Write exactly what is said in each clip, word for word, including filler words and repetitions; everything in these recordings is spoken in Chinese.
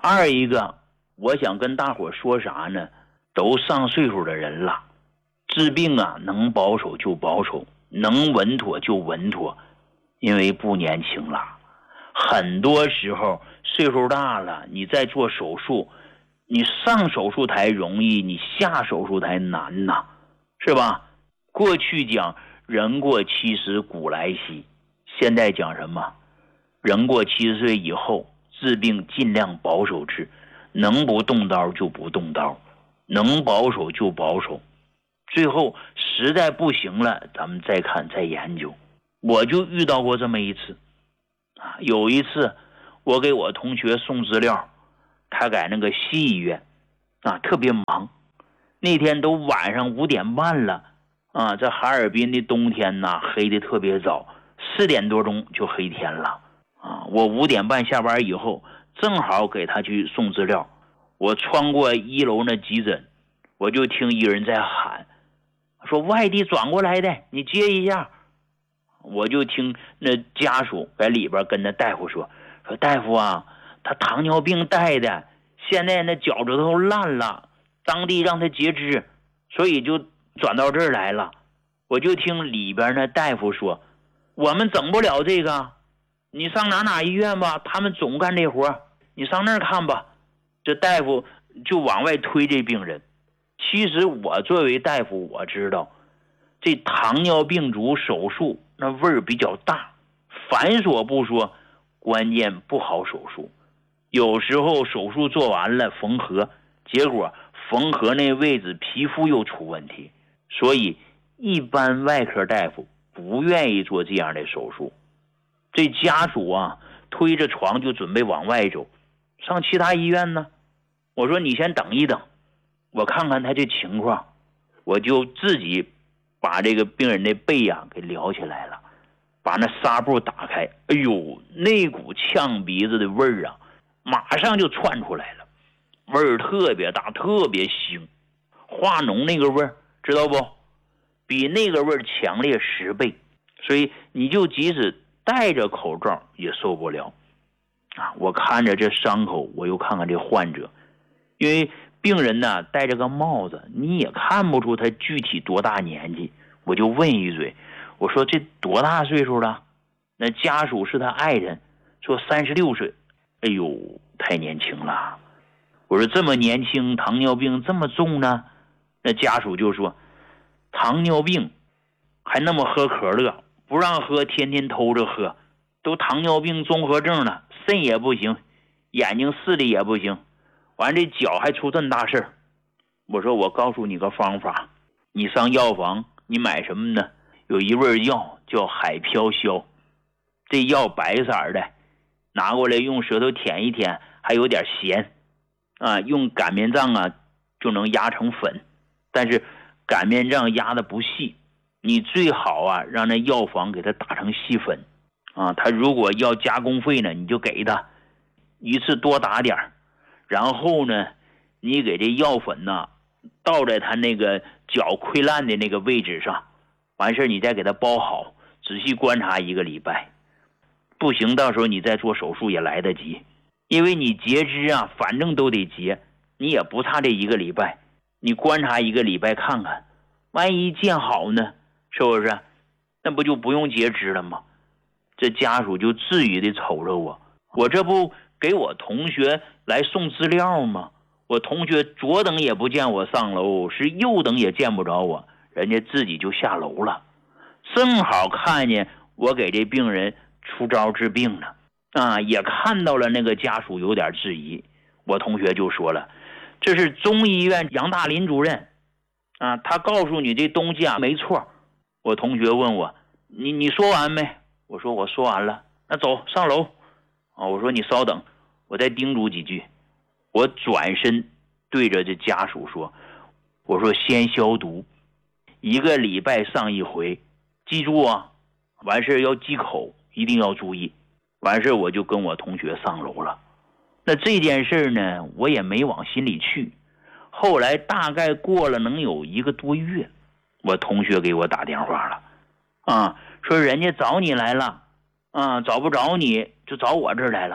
二一个，我想跟大伙说啥呢？都上岁数的人了，治病啊，能保守就保守，能稳妥就稳妥，因为不年轻了。很多时候岁数大了，你再做手术，你上手术台容易，你下手术台难呐，是吧？过去讲人过七十古来稀，现在讲什么？人过七十岁以后治病尽量保守治，能不动刀就不动刀，能保守就保守，最后实在不行了咱们再看再研究。我就遇到过这么一次啊，有一次我给我同学送资料，他在那个西医院啊，特别忙，那天都晚上五点半了啊，在哈尔滨的冬天呐，黑的特别早，四点多钟就黑天了啊。我五点半下班以后，正好给他去送资料，我穿过一楼那急诊，我就听一人在喊，说外地转过来的，你接一下。我就听那家属在里边跟那大夫说，说大夫啊，他糖尿病带的，现在那脚趾头烂了，当地让他截肢，所以就转到这儿来了。我就听里边那大夫说，我们整不了这个，你上哪哪医院吧，他们总干这活，你上那儿看吧。这大夫就往外推这病人。其实我作为大夫，我知道这糖尿病足手术那味儿比较大，繁琐不说，关键不好手术。有时候手术做完了缝合，结果缝合那位置皮肤又出问题，所以一般外科大夫不愿意做这样的手术。这家属啊，推着床就准备往外走，上其他医院呢。我说你先等一等，我看看他这情况。我就自己把这个病人的背呀、啊、给撩起来了，把那纱布打开，哎呦，那股呛鼻子的味儿啊，马上就窜出来了，味儿特别大，特别腥，化脓那个味儿，知道不？比那个味儿强烈十倍，所以你就即使戴着口罩也受不了啊！我看着这伤口，我又看看这患者，因为病人呢戴着个帽子，你也看不出他具体多大年纪。我就问一嘴，我说这多大岁数了？那家属是他爱人，说三十六岁。哎呦，太年轻了。我说这么年轻，糖尿病这么重呢？那家属就说，糖尿病还那么喝可乐，不让喝，天天偷着喝，都糖尿病综合症了，肾也不行，眼睛视力也不行，完这脚还出这么大事儿。我说我告诉你个方法，你上药房你买什么呢？有一味药叫海飘消，这药白色的，拿过来用舌头舔一舔，还有点咸啊，用擀面杖啊就能压成粉，但是擀面杖压的不细，你最好啊让那药房给它打成细粉啊，他如果要加工费呢，你就给他一次多打点，然后呢你给这药粉呢倒在他那个脚溃烂的那个位置上，完事你再给他包好，仔细观察一个礼拜，不行到时候你再做手术也来得及，因为你截肢啊反正都得截，你也不差这一个礼拜，你观察一个礼拜看看，万一见好呢，是不是？那不就不用截肢了吗？这家属就至于的瞅着我，我这不给我同学来送资料吗？我同学左等也不见我上楼，是右等也见不着我，人家自己就下楼了，正好看见我给这病人出招治病了啊，也看到了那个家属有点质疑，我同学就说了，这是中医院杨大林主任啊，他告诉你这东西啊没错。我同学问我，你你说完没？我说我说完了。那走上楼啊，我说你稍等，我再叮嘱几句。我转身对着这家属说，我说先消毒，一个礼拜上一回，记住啊，完事要忌口，一定要注意。完事我就跟我同学上楼了。那这件事呢，我也没往心里去。后来大概过了能有一个多月，我同学给我打电话了啊，说人家找你来了啊，找不着你就找我这儿来了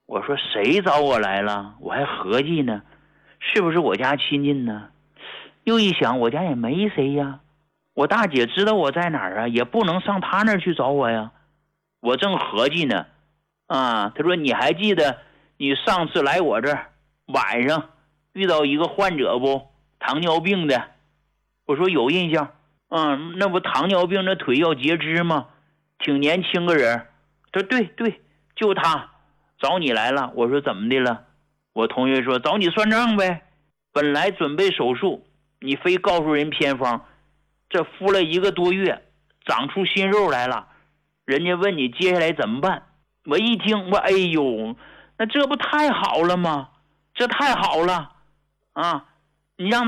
我说谁找我来了？我还合计呢，是不是我家亲戚呢？又一想，我家也没谁呀，我大姐知道我在哪儿啊，也不能上她那儿去找我呀。我正合计呢，啊，他说你还记得你上次来我这儿晚上遇到一个患者不？糖尿病的。我说有印象，嗯，那不糖尿病那腿要截肢吗？挺年轻个人。他说对对，就他找你来了。我说怎么的了？我同学说找你算账呗。本来准备手术，你非告诉人偏方，这敷了一个多月，长出新肉来了。人家问你接下来怎么办？我一听，我哎呦，那这不太好了吗？这太好了啊！你让